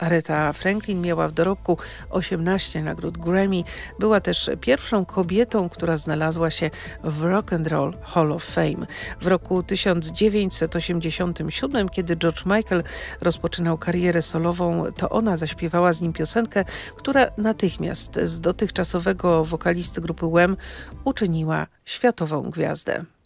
Aretha Franklin miała w dorobku 18 nagród Grammy. Była też pierwszą kobietą, która znalazła się w Rock and Roll Hall of Fame. W roku 1987, kiedy George Michael rozpoczynał karierę solową, to ona zaśpiewała z nim piosenkę, która natychmiast z dotychczasowego wokalisty grupy Wham uczyniła światową gwiazdę.